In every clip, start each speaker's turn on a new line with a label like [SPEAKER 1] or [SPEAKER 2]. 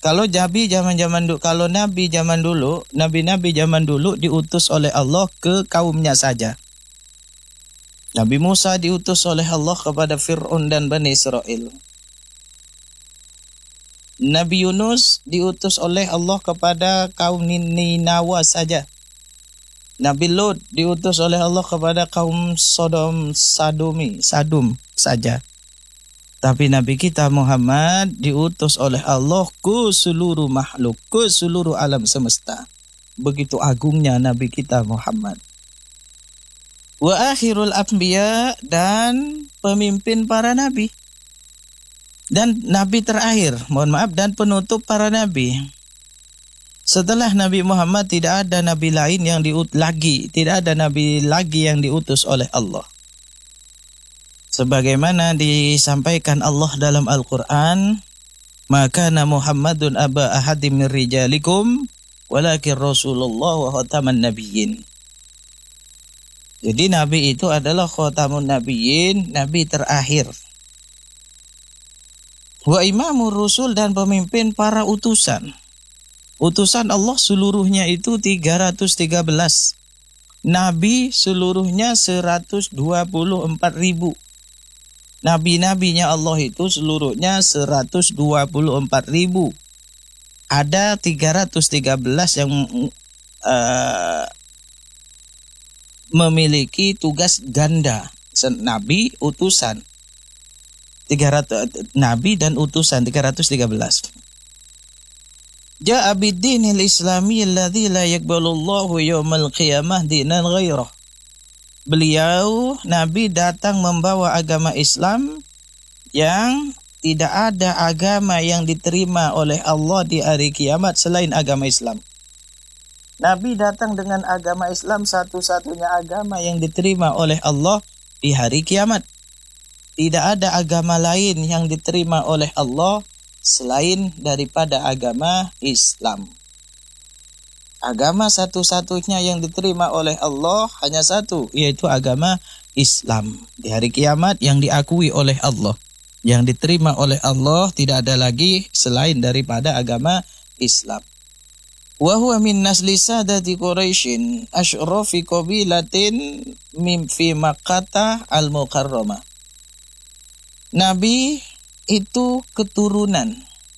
[SPEAKER 1] Kalau nabi zaman dulu, nabi-nabi zaman dulu diutus oleh Allah ke kaumnya saja. Nabi Musa diutus oleh Allah kepada Fir'aun dan Bani Israel. Nabi Yunus diutus oleh Allah kepada kaum Ninawa saja. Nabi Lut diutus oleh Allah kepada kaum Sadum saja. Tapi Nabi kita Muhammad diutus oleh Allah ke seluruh makhluk, ke seluruh alam semesta. Begitu agungnya Nabi kita Muhammad. Wa akhirul anbiya, dan pemimpin para nabi. Dan nabi terakhir, dan penutup para nabi. Setelah Nabi Muhammad tidak ada nabi lain yang tidak ada nabi lagi yang diutus oleh Allah. Sebagaimana disampaikan Allah dalam Al-Quran, maka Muhammadun aba ahadim min rijalikum walakin Rasulullah wa khataman nabiyyin. Jadi nabi itu adalah khatamun nabiyyin, nabi terakhir. Wa imamur rusul, dan pemimpin para utusan. Utusan Allah seluruhnya itu 313. Nabi seluruhnya 124.000. Nabi-nabinya Allah itu seluruhnya 124.000. Ada 313 yang memiliki tugas ganda. Nabi, utusan. 300 nabi dan utusan 313. Ja'a bid-dinil islami alladzi la yaqbalullahu yaumal qiyamah dinan ghairah. Beliau nabi datang membawa agama Islam yang tidak ada agama yang diterima oleh Allah di hari kiamat selain agama Islam. Nabi datang dengan agama Islam, satu-satunya agama yang diterima oleh Allah di hari kiamat. Tidak ada agama lain yang diterima oleh Allah selain daripada agama Islam. Agama satu-satunya yang diterima oleh Allah hanya satu, yaitu agama Islam. Di hari kiamat yang diakui oleh Allah, yang diterima oleh Allah, tidak ada lagi selain daripada agama Islam. Wa huwa min nasli sadati Quraisyin asyrafi qabilatin min fi Makkah al-Mukarramah. Nabi itu keturunan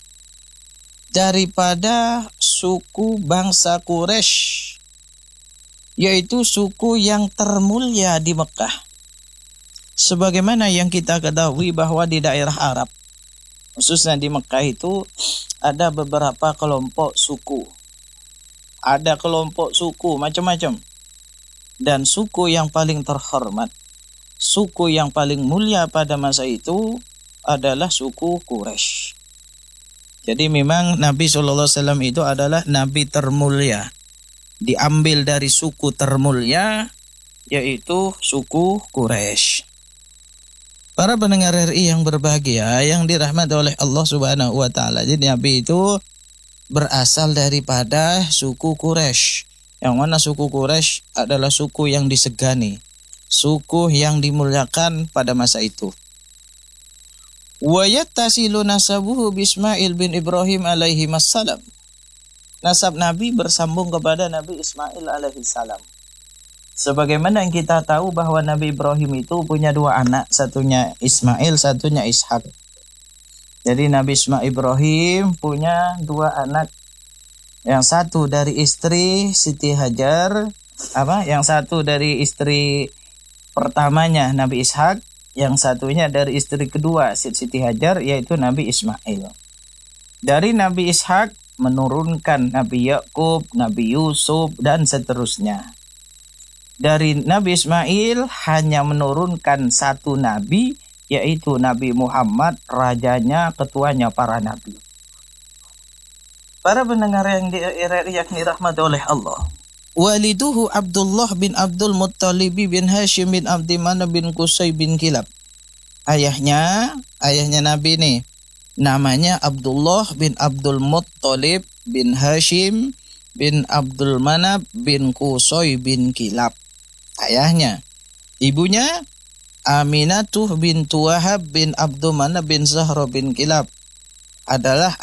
[SPEAKER 1] daripada suku bangsa Quraisy, yaitu suku yang termulia di Mekah. Sebagaimana yang kita ketahui bahwa di daerah Arab, khususnya di Mekah itu ada beberapa kelompok suku. Ada kelompok suku macam-macam. Dan suku yang paling terhormat, suku yang paling mulia pada masa itu adalah suku Quraisy. Jadi memang Nabi SAW itu adalah Nabi termulia. Diambil dari suku termulia, yaitu suku Quraisy. Para pendengar RI yang berbahagia, yang dirahmati oleh Allah Subhanahu wa Ta'ala. Jadi Nabi itu berasal daripada suku Quraisy. Yang mana suku Quraisy adalah suku yang disegani, suku yang dimuliakan pada masa itu. Wa yattasilu nasabuhu Ismail bin Ibrahim alaihi wassalam. Nasab Nabi bersambung kepada Nabi Ismail alaihi salam. Sebagaimana yang kita tahu bahwa Nabi Ibrahim itu punya dua anak, satunya Ismail, satunya Ishak. Jadi Nabi Ibrahim punya dua anak. Yang satu dari istri Siti Hajar, yang satu dari istri pertamanya Nabi Ishak, yang satunya dari istri kedua Siti Hajar, yaitu Nabi Ismail. Dari Nabi Ishak menurunkan Nabi Yakub, Nabi Yusuf, dan seterusnya. Dari Nabi Ismail hanya menurunkan satu nabi, yaitu Nabi Muhammad, rajanya, ketuanya para nabi. Para pendengar yang dirahmati oleh Allah. Waliduhu Abdullah bin Abdul Muttalib bin Hashim bin Abdi Manaf bin Qusay bin Kilab. Ayahnya Nabi nih, namanya Abdullah bin Abdul Muttalib bin Hashim bin Abdul Manaf bin Qusay bin Kilab. Ayahnya. Ibunya Aminatuh bin Wahab bin Abdul Manaf bin Zahra bin Kilab, adalah